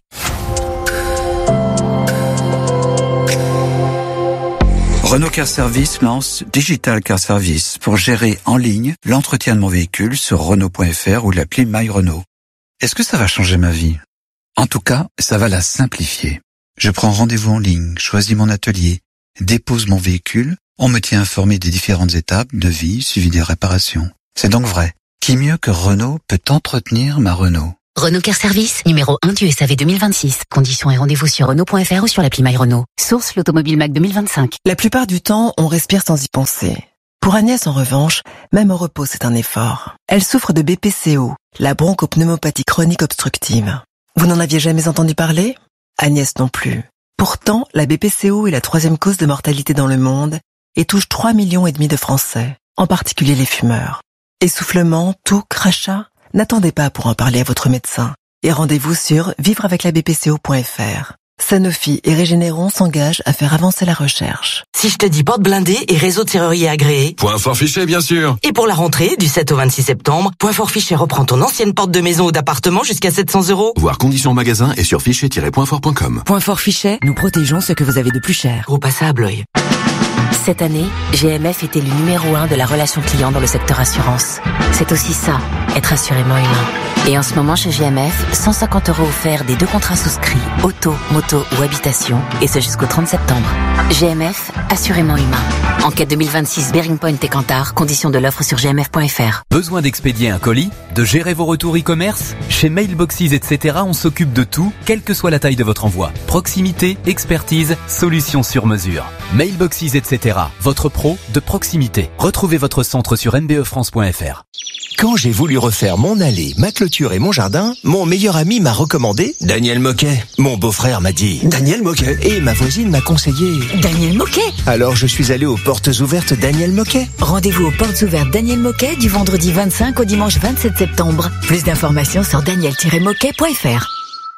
Renault Car Service lance Digital Car Service pour gérer en ligne l'entretien de mon véhicule sur Renault point f r ou l'appli My Renault. Est-ce que ça va changer ma vie ? En tout cas, ça va la simplifier. Je prends rendez-vous en ligne, choisis mon atelier, dépose mon véhicule, on me tient informé des différentes étapes, devis, suivi des réparations. C'est donc vrai. Qui mieux que Renault peut entretenir ma Renault ? Renault Car Service, numéro un du S A V deux mille vingt-six. Conditions et rendez-vous sur Renault point f r ou sur l'appli My Renault. Source l'Automobile Mac deux mille vingt-cinq. La plupart du temps, on respire sans y penser. Pour Agnès, en revanche, même au repos, c'est un effort. Elle souffre de B P C O, la bronchopneumopathie chronique obstructive. Vous n'en aviez jamais entendu parler ? Agnès non plus. Pourtant, la B P C O est la troisième cause de mortalité dans le monde et touche trois millions et demi de Français, en particulier les fumeurs. Essoufflement, toux, crachat ? N'attendez pas pour en parler à votre médecin. Et rendez-vous sur vivre avec la b p c o point f r. Sanofi et Régénéron s'engagent à faire avancer la recherche. Si je te dis porte blindée et réseau de serrurier agréé. Point Fort Fichet, bien sûr. Et pour la rentrée, du sept au vingt-six septembre, Point Fort Fichet reprend ton ancienne porte de maison ou d'appartement jusqu'à sept cents euros. Voir conditions en magasin et sur fichet tiret point fort point com. Point Fort Fichet, nous protégeons ce que vous avez de plus cher. Groupe Assa à Blois. Cette année, G M F était le numéro un de la relation client dans le secteur assurance. C'est aussi ça, être assurément humain. Et en ce moment chez G M F, cent cinquante euros offerts des deux contrats souscrits, auto, moto ou habitation, et ce jusqu'au trente septembre. G M F, assurément humain. Enquête deux mille vingt-six Bearing Point et Kantar, conditions de l'offre sur g m f point f r. Besoin d'expédier un colis, de gérer vos retours e-commerce ? Chez Mailboxes, et cetera, on s'occupe de tout, quelle que soit la taille de votre envoi. Proximité, expertise, solutions sur mesure. Mailboxes, et cetera, votre pro de proximité. Retrouvez votre centre sur n b e france point f r. Quand j'ai voulu refaire mon allée, ma clôture et mon jardin, mon meilleur ami m'a recommandé Daniel Moquet. Mon beau-frère m'a dit Daniel Moquet. Et ma voisine m'a conseillé Daniel Moquet. Alors je suis allé aux portes ouvertes Daniel Moquet. Rendez-vous aux portes ouvertes Daniel Moquet du vendredi vingt-cinq au dimanche vingt-sept septembre. Plus d'informations sur daniel tiret moquet point f r.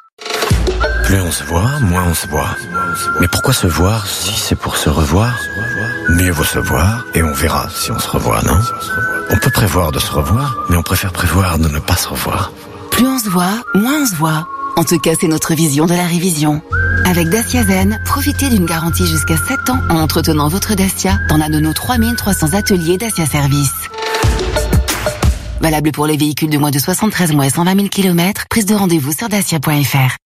Plus on se voit, moins on se voit. Mais pourquoi se voir si c'est pour se revoir ? Mieux vaut se voir et on verra si on se revoit, non ? On peut prévoir de se revoir, mais on préfère prévoir de ne pas se revoir. Plus on se voit, moins on se voit. En tout cas, c'est notre vision de la révision. Avec Dacia Zen, profitez d'une garantie jusqu'à sept ans en entretenant votre Dacia dans l'un de nos trois mille trois cents ateliers Dacia Service. Valable pour les véhicules de moins de soixante-treize mois et cent vingt mille kilomètres. Prise de rendez-vous sur dacia point f r.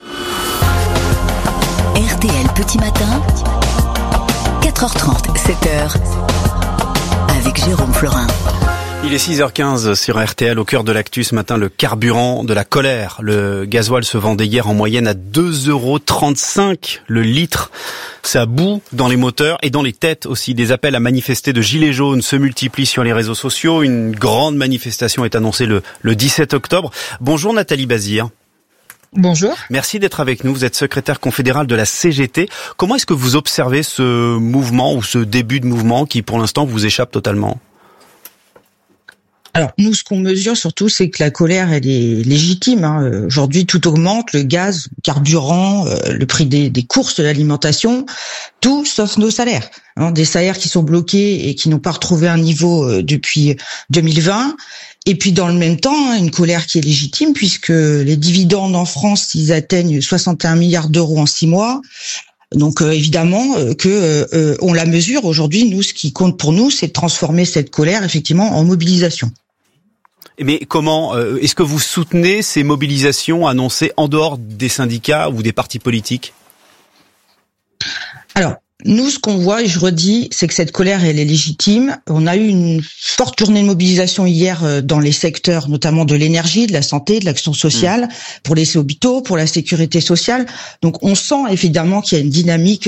R T L Petit Matin, quatre heures trente, sept heures, avec Jérôme Florin. Il est six heures quinze sur R T L, au cœur de l'actu ce matin, le carburant de la colère. Le gasoil se vendait hier en moyenne à deux euros trente-cinq le litre. Ça bout dans les moteurs et dans les têtes aussi. Des appels à manifester de gilets jaunes se multiplient sur les réseaux sociaux. Une grande manifestation est annoncée le, le dix-sept octobre. Bonjour Nathalie Bazir. Bonjour. Merci d'être avec nous. Vous êtes secrétaire confédérale de la C G T. Comment est-ce que vous observez ce mouvement ou ce début de mouvement qui, pour l'instant, vous échappe totalement ? Alors, nous, ce qu'on mesure surtout, c'est que la colère, elle est légitime. Hein. Aujourd'hui, tout augmente, le gaz, le carburant, euh, le prix des, des courses de l'alimentation, tout sauf nos salaires. Hein. Des salaires qui sont bloqués et qui n'ont pas retrouvé un niveau euh, depuis deux mille vingt. Et puis, dans le même temps, une colère qui est légitime, puisque les dividendes en France, ils atteignent soixante et un milliards d'euros en six mois. Donc euh, évidemment euh, que euh, on la mesure aujourd'hui. Nous, ce qui compte pour nous, c'est de transformer cette colère effectivement en mobilisation. Mais comment euh, est-ce que vous soutenez ces mobilisations annoncées en dehors des syndicats ou des partis politiques ? Alors, nous, ce qu'on voit, et je redis, c'est que cette colère, elle est légitime. On a eu une forte journée de mobilisation hier dans les secteurs, notamment de l'énergie, de la santé, de l'action sociale, mmh. pour les hôpitaux, pour la sécurité sociale. Donc, on sent évidemment qu'il y a une dynamique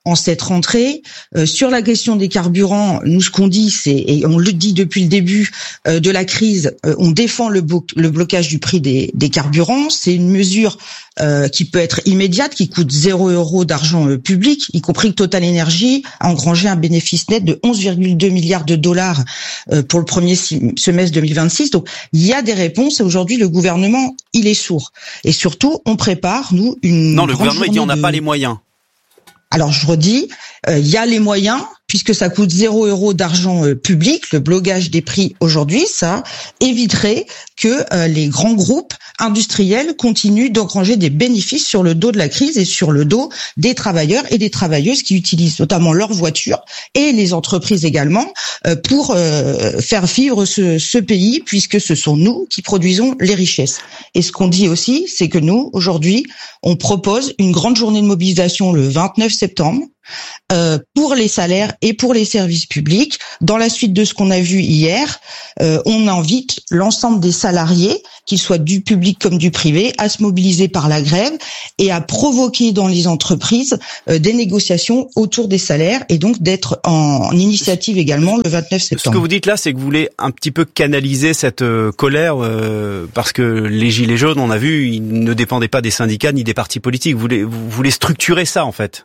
en cette rentrée. Euh, sur la question des carburants, nous, ce qu'on dit, c'est, et on le dit depuis le début euh, de la crise, euh, on défend le, blo- le blocage du prix des, des carburants. C'est une mesure euh, qui peut être immédiate, qui coûte zéro euro d'argent euh, public, y compris que Total Energy a engrangé un bénéfice net de onze virgule deux milliards de dollars euh, pour le premier semestre deux mille vingt-six. Donc, il y a des réponses et aujourd'hui, le gouvernement, il est sourd. Et surtout, on prépare, nous, une Non, le gouvernement, il dit on n'a de... pas les moyens. Alors, je redis, il euh, y a les moyens, puisque ça coûte zéro euro d'argent euh, public, le blocage des prix aujourd'hui, ça éviterait que euh, les grands groupes industriels continuent d'engranger des bénéfices sur le dos de la crise et sur le dos des travailleurs et des travailleuses qui utilisent notamment leurs voitures et les entreprises également euh, pour euh, faire vivre ce, ce pays, puisque ce sont nous qui produisons les richesses. Et ce qu'on dit aussi, c'est que nous, aujourd'hui, on propose une grande journée de mobilisation le vingt-neuf septembre, Euh, pour les salaires et pour les services publics. Dans la suite de ce qu'on a vu hier, euh, on invite l'ensemble des salariés, qu'ils soient du public comme du privé, à se mobiliser par la grève et à provoquer dans les entreprises euh, des négociations autour des salaires et donc d'être en, en initiative également le vingt-neuf septembre. Ce que vous dites là, c'est que vous voulez un petit peu canaliser cette euh, colère euh, parce que les gilets jaunes, on a vu, ils ne dépendaient pas des syndicats ni des partis politiques. Vous voulez, vous voulez structurer ça en fait.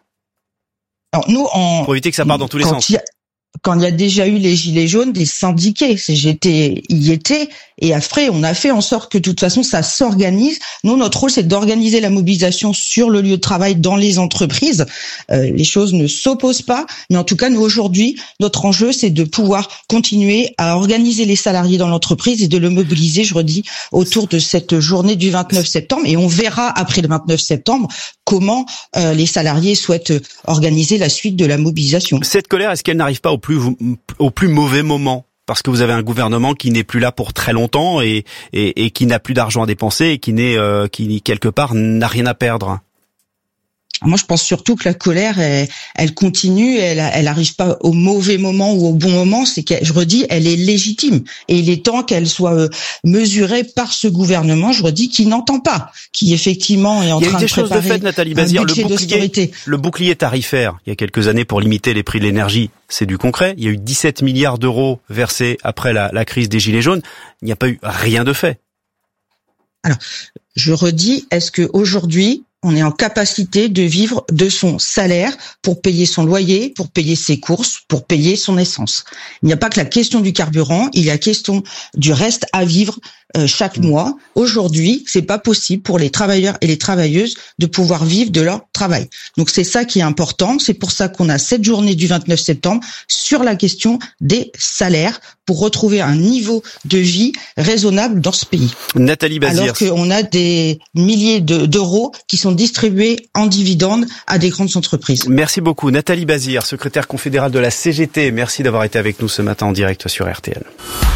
Alors nous, en, pour éviter que ça parte dans tous les quand sens. Il y a, quand il y a déjà eu les gilets jaunes, des syndiqués, C G T y était, et après on a fait en sorte que de toute façon ça s'organise. Nous, notre rôle, c'est d'organiser la mobilisation sur le lieu de travail dans les entreprises. Euh, les choses ne s'opposent pas, mais en tout cas, nous aujourd'hui, notre enjeu, c'est de pouvoir continuer à organiser les salariés dans l'entreprise et de le mobiliser, je redis, autour de cette journée du vingt-neuf septembre. Et on verra après le vingt-neuf septembre comment euh, les salariés souhaitent organiser la suite de la mobilisation. Cette colère, est-ce qu'elle n'arrive pas au plus au plus mauvais moment? Parce que vous avez un gouvernement qui n'est plus là pour très longtemps et, et, et qui n'a plus d'argent à dépenser et qui n'est euh, qui quelque part n'a rien à perdre. Moi, je pense surtout que la colère, elle, elle continue, elle, elle arrive pas au mauvais moment ou au bon moment. C'est que, je redis, elle est légitime. Et il est temps qu'elle soit euh, mesurée par ce gouvernement, je redis, qui n'entend pas, qui effectivement est en train de préparer. Il y a eu des choses de fait, Nathalie Bazir. Le bouclier, le bouclier tarifaire, il y a quelques années pour limiter les prix de l'énergie, c'est du concret. Il y a eu dix-sept milliards d'euros versés après la, la crise des Gilets jaunes. Il n'y a pas eu rien de fait. Alors, je redis, est-ce que aujourd'hui, on est en capacité de vivre de son salaire pour payer son loyer, pour payer ses courses, pour payer son essence. Il n'y a pas que la question du carburant, il y a la question du reste à vivre euh, chaque mois. Aujourd'hui, c'est pas possible pour les travailleurs et les travailleuses de pouvoir vivre de leur travail. Donc c'est ça qui est important. C'est pour ça qu'on a cette journée du vingt-neuf septembre sur la question des salaires pour retrouver un niveau de vie raisonnable dans ce pays. Nathalie Bazir. Alors qu'on a des milliers de, d'euros qui sont distribués en dividendes à des grandes entreprises. Merci beaucoup. Nathalie Bazir, secrétaire confédérale de la C G T. Merci d'avoir été avec nous ce matin en direct sur R T L.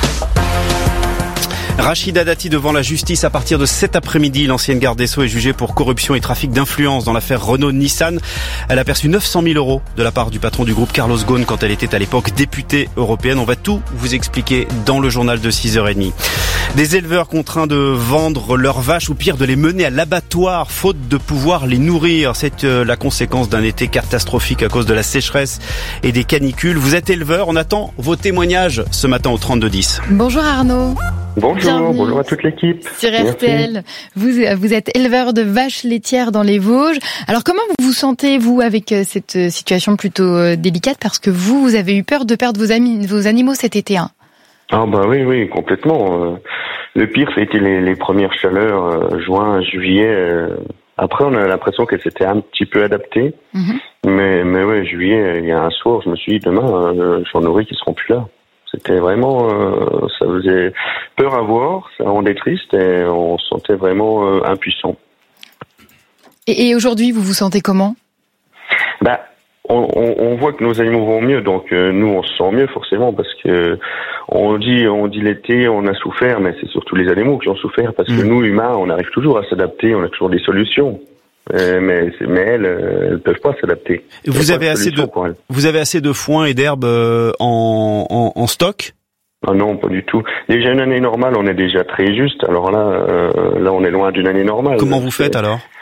Rachida Dati devant la justice à partir de cet après-midi. L'ancienne garde des Sceaux est jugée pour corruption et trafic d'influence dans l'affaire Renault-Nissan. Elle a perçu neuf cent mille euros de la part du patron du groupe Carlos Ghosn quand elle était à l'époque députée européenne. On va tout vous expliquer dans le journal de six heures trente. Des éleveurs contraints de vendre leurs vaches ou pire de les mener à l'abattoir faute de pouvoir les nourrir. C'est la conséquence d'un été catastrophique à cause de la sécheresse et des canicules. Vous êtes éleveur, on attend vos témoignages ce matin au trente-deux dix. Bonjour Arnaud. Bonjour, Bienvenue. Bonjour à toute l'équipe. Sur R T L, vous, vous êtes éleveur de vaches laitières dans les Vosges. Alors comment vous vous sentez, vous, avec cette situation plutôt délicate? Parce que vous, vous avez eu peur de perdre vos, amis, vos animaux cet été. Hein. Ah bah oui, oui, complètement. Le pire, ça a été les, les premières chaleurs, juin, juillet. Après, on a l'impression qu'elle s'était un petit peu adaptée. Mm-hmm. Mais, mais ouais, juillet, il y a un soir, je me suis dit, demain, j'en aurai qui seront plus là. C'était vraiment, euh, ça faisait peur à voir, ça rendait triste et on se sentait vraiment euh, impuissant. Et, et aujourd'hui, vous vous sentez comment? Bah, on, on, on voit que nos animaux vont mieux, donc euh, nous on se sent mieux forcément parce que on dit, on dit l'été, on a souffert, mais c'est surtout les animaux qui ont souffert parce mmh. que nous humains, on arrive toujours à s'adapter, on a toujours des solutions. Euh, mais, mais elles, euh, elles peuvent pas s'adapter. Vous avez assez de, vous avez assez de foin et d'herbe euh, en, en, en stock? Ah non, pas du tout. Déjà une année normale, on est déjà très juste. Alors là, euh, là, on est loin d'une année normale. Comment vous faites alors?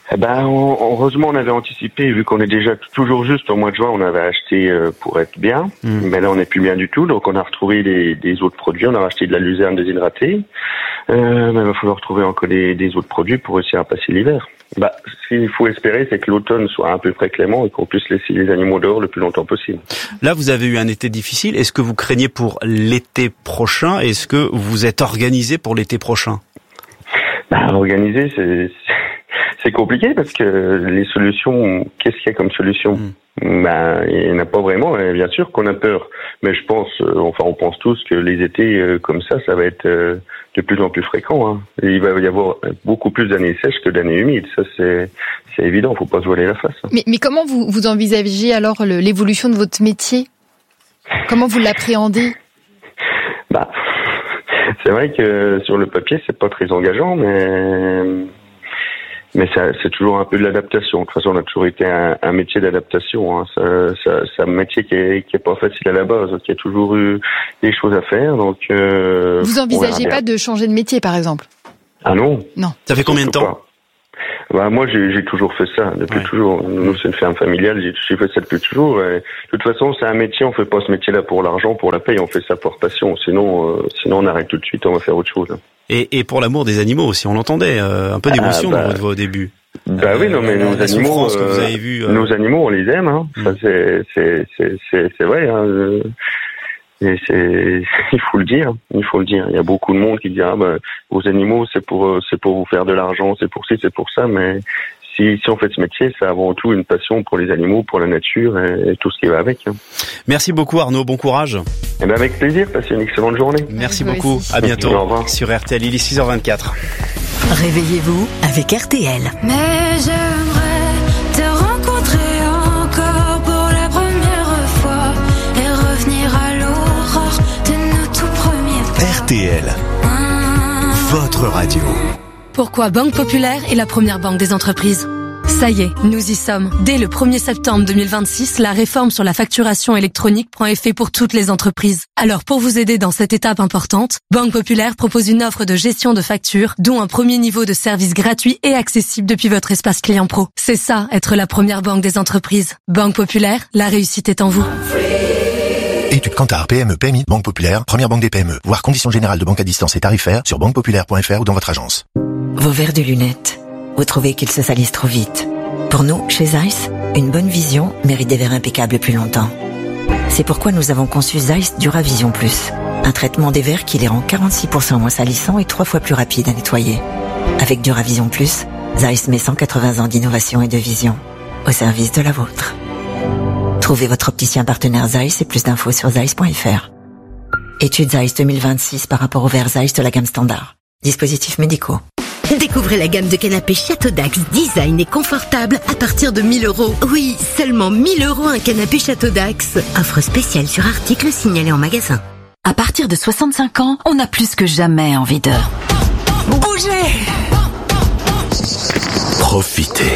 Eh ben, on, heureusement, on avait anticipé, vu qu'on est déjà toujours juste au mois de juin, on avait acheté euh, pour être bien, mmh. mais là, on n'est plus bien du tout, donc on a retrouvé des, des autres produits, on a racheté de la luzerne déshydratée, euh, mais il va falloir retrouver encore des, des autres produits pour réussir à passer l'hiver. Bah, ce qu'il faut espérer, c'est que l'automne soit à peu près clément et qu'on puisse laisser les animaux dehors le plus longtemps possible. Là, vous avez eu un été difficile. Est-ce que vous craignez pour l'été prochain? Est-ce que vous êtes organisé pour l'été prochain? Bah, organisé, c'est... C'est compliqué parce que les solutions, qu'est-ce qu'il y a comme solution? mmh. Ben, il n'y en a pas vraiment. Et bien sûr qu'on a peur, mais je pense, euh, enfin, on pense tous que les étés euh, comme ça, ça va être euh, de plus en plus fréquent. Hein. Et il va y avoir beaucoup plus d'années sèches que d'années humides. Ça, c'est, c'est évident. Faut pas se voiler la face. Hein. Mais, mais comment vous, vous envisagez alors le, l'évolution de votre métier? Comment vous l'appréhendez? Bah, c'est vrai que sur le papier, c'est pas très engageant, mais. Mais ça, c'est toujours un peu de l'adaptation. De toute façon, on a toujours été un, un métier d'adaptation. Hein. Ça, ça, c'est un métier qui est, qui est pas facile à la base, qui a toujours eu des choses à faire. Donc, euh, vous envisagez pas de changer de métier, par exemple? Ah non. Non. Ça fait combien de temps? Bah, moi, j'ai, j'ai toujours fait ça, depuis ouais. toujours. Nous, c'est une ferme familiale, j'ai, j'ai fait ça depuis toujours. Et de toute façon, c'est un métier, on fait pas ce métier-là pour l'argent, pour la paye, on fait ça pour passion. Sinon, euh, sinon on arrête tout de suite, on va faire autre chose. Et, et pour l'amour des animaux aussi, on l'entendait, euh, un peu d'émotion ah, bah, dans votre voix au début. Bah euh, oui, non, mais nos animaux, que vous avez vu, euh... nos animaux, on les aime, hein. Mmh. Ça, c'est, c'est, c'est, c'est, c'est vrai, hein. Et c'est, il faut le dire, il faut le dire. Il y a beaucoup de monde qui dit, ah, bah, vos animaux, c'est pour, c'est pour vous faire de l'argent, c'est pour ci, c'est pour ça, mais si, si on fait ce métier, c'est avant tout une passion pour les animaux, pour la nature et, et tout ce qui va avec. Hein. Merci beaucoup Arnaud, bon courage. Eh ben avec plaisir, passez une excellente journée. Merci beaucoup, à bientôt sur R T L, il est six heures vingt-quatre. Réveillez-vous avec R T L. Mais j'aimerais te rencontrer encore pour la première fois et revenir à l'aurore de nos tout premiers pas. R T L, mmh. Votre radio. Pourquoi Banque Populaire est la première banque des entreprises? Ça y est, nous y sommes. Dès le premier septembre deux mille vingt-six, la réforme sur la facturation électronique prend effet pour toutes les entreprises. Alors pour vous aider dans cette étape importante, Banque Populaire propose une offre de gestion de factures, dont un premier niveau de service gratuit et accessible depuis votre espace client pro. C'est ça, être la première banque des entreprises. Banque Populaire, la réussite est en vous. Étude Kantar, P M E, P M I, Banque Populaire, première banque des P M E. Voir conditions générales de banque à distance et tarifaires sur banque populaire point f r ou dans votre agence. Vos verres de lunettes, vous trouvez qu'ils se salissent trop vite? Pour nous, chez Zeiss, une bonne vision mérite des verres impeccables plus longtemps. C'est pourquoi nous avons conçu Zeiss Duravision Plus, un traitement des verres qui les rend quarante-six pour cent moins salissants et trois fois plus rapides à nettoyer. Avec Duravision Plus, Zeiss met cent quatre-vingts ans d'innovation et de vision au service de la vôtre. Trouvez votre opticien partenaire Zeiss et plus d'infos sur zeiss point f r. Étude Zeiss deux mille vingt-six par rapport aux verres Zeiss de la gamme standard. Dispositifs médicaux. Découvrez la gamme de canapés Château Dax, design et confortable à partir de mille euros. Oui, seulement mille euros un canapé Château Dax. Offre spéciale sur article signalé en magasin. À partir de soixante-cinq ans, on a plus que jamais envie de bouger. Profitez.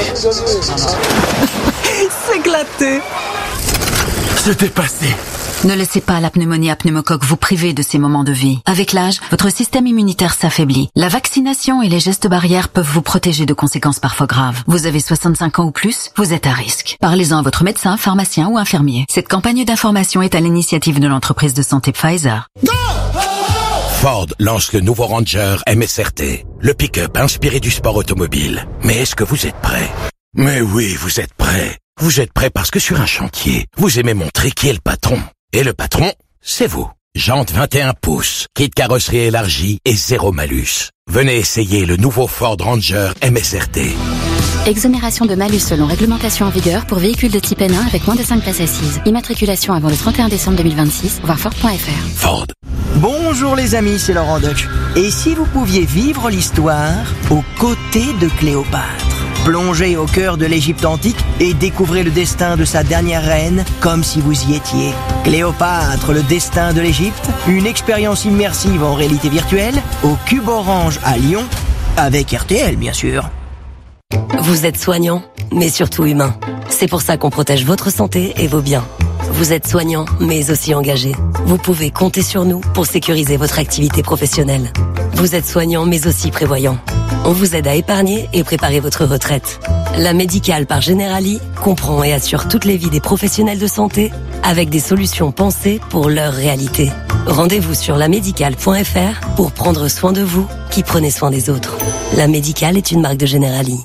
S'éclater. Se dépasser. Ne laissez pas la pneumonie à pneumocoque vous priver de ces moments de vie. Avec l'âge, votre système immunitaire s'affaiblit. La vaccination et les gestes barrières peuvent vous protéger de conséquences parfois graves. Vous avez soixante-cinq ans ou plus, vous êtes à risque. Parlez-en à votre médecin, pharmacien ou infirmier. Cette campagne d'information est à l'initiative de l'entreprise de santé Pfizer. Ford lance le nouveau Ranger M S R T, le pick-up inspiré du sport automobile. Mais est-ce que vous êtes prêts? Mais oui, vous êtes prêts. Vous êtes prêts parce que sur un chantier, vous aimez montrer qui est le patron. Et le patron, c'est vous. Jantes vingt et un pouces, kit carrosserie élargie et zéro malus. Venez essayer le nouveau Ford Ranger M S R T. Exonération de malus selon réglementation en vigueur pour véhicules de type N un avec moins de cinq places assises. Immatriculation avant le trente et un décembre deux mille vingt-six, voir Ford point f r. Ford. Bonjour les amis, c'est Laurent Deutsch. Et si vous pouviez vivre l'histoire aux côtés de Cléopâtre? Plongez au cœur de l'Égypte antique et découvrez le destin de sa dernière reine comme si vous y étiez. Cléopâtre, le destin de l'Égypte, une expérience immersive en réalité virtuelle au Cube Orange à Lyon, avec R T L bien sûr. Vous êtes soignant, mais surtout humain. C'est pour ça qu'on protège votre santé et vos biens. Vous êtes soignant, mais aussi engagé. Vous pouvez compter sur nous pour sécuriser votre activité professionnelle. Vous êtes soignant, mais aussi prévoyant. On vous aide à épargner et préparer votre retraite. La Médicale par Generali comprend et assure toutes les vies des professionnels de santé avec des solutions pensées pour leur réalité. Rendez-vous sur la médicale point f r pour prendre soin de vous qui prenez soin des autres. La Médicale est une marque de Generali.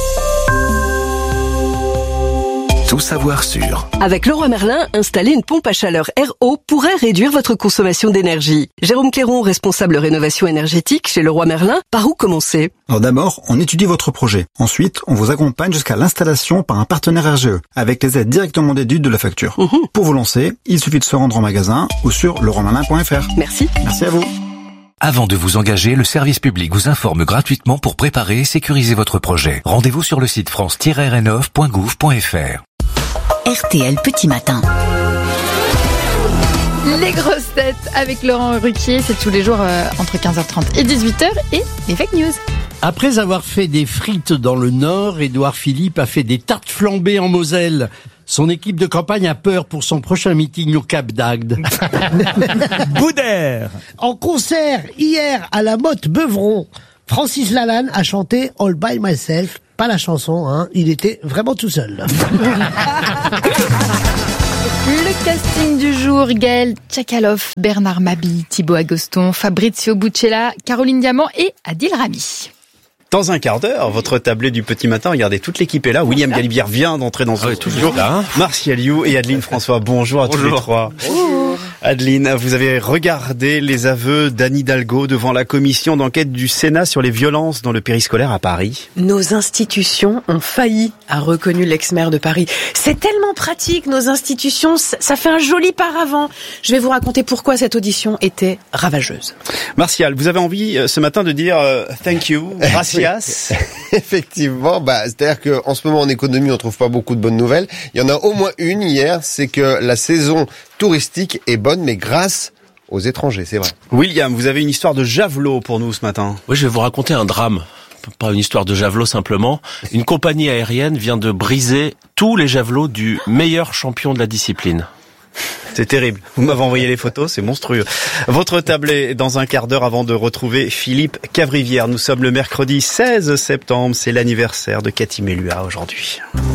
Tout savoir sur. Avec Leroy Merlin, installer une pompe à chaleur R O pourrait réduire votre consommation d'énergie. Jérôme Cléron, responsable rénovation énergétique chez Leroy Merlin, par où commencer? Alors d'abord, on étudie votre projet. Ensuite, on vous accompagne jusqu'à l'installation par un partenaire R G E, avec les aides directement déduites de la facture. Mmh. Pour vous lancer, il suffit de se rendre en magasin ou sur leroy merlin point f r. Merci. Merci à vous. Avant de vous engager, le service public vous informe gratuitement pour préparer et sécuriser votre projet. Rendez-vous sur le site france tiret rénov point gouv point f r. R T L Petit Matin. Les grosses têtes avec Laurent Ruquier, c'est tous les jours euh, entre quinze heures trente et dix-huit heures et les fake news. Après avoir fait des frites dans le Nord, Édouard Philippe a fait des tartes flambées en Moselle. Son équipe de campagne a peur pour son prochain meeting au Cap d'Agde. Boudère. En concert hier à la Motte Beuvron, Francis Lalanne a chanté All by Myself. Pas la chanson, hein. Il était vraiment tout seul. Le casting du jour, Gaël Tchakaloff, Bernard Mabille, Thibaut Agoston, Fabrizio Buccella, Caroline Diamant et Adil Rami. Dans un quart d'heure, votre tablé du petit matin, regardez, toute l'équipe est là. William Galibière vient d'entrer dans ce ah, studio. Hein. Martial You et Adeline François, bonjour à bonjour. tous les trois. Bonjour. Adeline, vous avez regardé les aveux d'Anne Hidalgo devant la commission d'enquête du Sénat sur les violences dans le périscolaire à Paris. Nos institutions ont failli, a reconnu l'ex-maire de Paris. C'est tellement pratique, nos institutions, ça fait un joli paravent. Je vais vous raconter pourquoi cette audition était ravageuse. Martial, vous avez envie ce matin de dire euh, thank you, gracias. Effectivement, bah, c'est-à-dire qu'en ce moment en économie, on trouve pas beaucoup de bonnes nouvelles. Il y en a au moins une hier, c'est que la saison touristique est bonne, mais grâce aux étrangers, c'est vrai. William, vous avez une histoire de javelot pour nous ce matin. Oui, je vais vous raconter un drame. Pas une histoire de javelot simplement. Une compagnie aérienne vient de briser tous les javelots du meilleur champion de la discipline. C'est terrible. Vous m'avez envoyé les photos, c'est monstrueux. Votre tablé dans un quart d'heure avant de retrouver Philippe Cavrivière. Nous sommes le mercredi seize septembre, c'est l'anniversaire de Cathy Melua aujourd'hui.